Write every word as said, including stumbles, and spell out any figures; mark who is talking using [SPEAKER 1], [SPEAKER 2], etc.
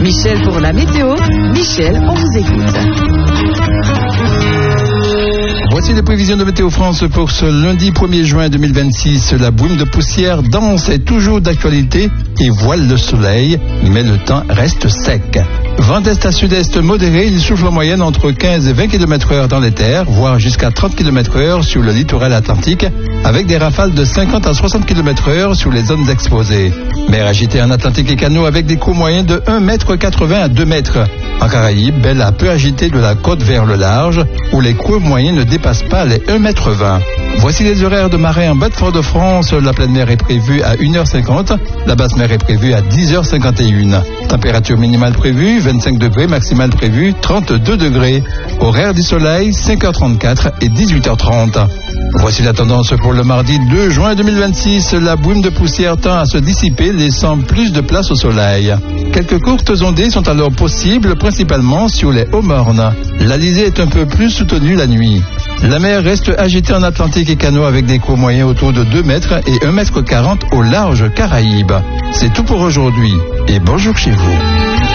[SPEAKER 1] Michel pour la météo. Michel, on vous écoute.
[SPEAKER 2] Voici les prévisions de Météo France pour ce lundi premier juin deux mille vingt-six. La brume de poussière dense est toujours d'actualité et voile le soleil, mais le temps reste sec. Vent d'est à sud-est modéré, il souffle en moyenne entre quinze et vingt kilomètres heure dans les terres, voire jusqu'à trente kilomètres heure sur le littoral atlantique, avec des rafales de cinquante à soixante kilomètres heure sur les zones exposées. Mer agitée en Atlantique et canaux avec des cours moyens de un mètre quatre-vingts à deux mètres. En Caraïbes, belle à peu agitée de la côte vers le large, où les cours moyens ne dépassent pas les un mètre vingt. Voici les horaires de marée en bas de Fort-de-France. La pleine mer est prévue à une heure cinquante, la basse mer est prévue à dix heures cinquante et une. Température minimale prévue, vingt-cinq degrés, maximale prévue, trente-deux degrés. Horaire du soleil, cinq heures trente-quatre et dix-huit heures trente. Voici la tendance pour le mardi deux juin deux mille vingt-six. La brume de poussière tend à se dissiper, laissant plus de place au soleil. Quelques courtes ondées sont alors possibles, principalement sur les Hauts-Mornes. L'Alizé est un peu plus soutenue la nuit. La mer reste agitée en Atlantique et canaux avec des cours moyens autour de deux mètres et un mètre quarante au large Caraïbes. C'est tout pour aujourd'hui et bonjour chez vous.